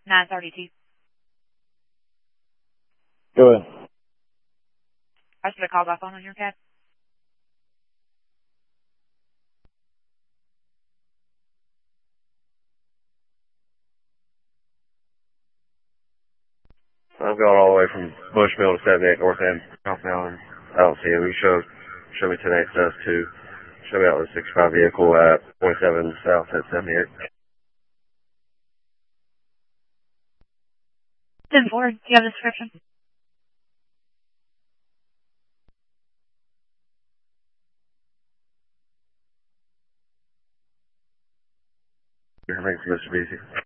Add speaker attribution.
Speaker 1: 932.
Speaker 2: Go ahead.
Speaker 1: I should have called my phone on your cab.
Speaker 3: I'm going all the way from Bushmill to 78 North End, South now, and I don't see him. You show me 10 access to show me out with a 65 vehicle at 27 South at 78.
Speaker 1: 10-4. Do you have a description?
Speaker 3: Thanks, Mr. Beasy.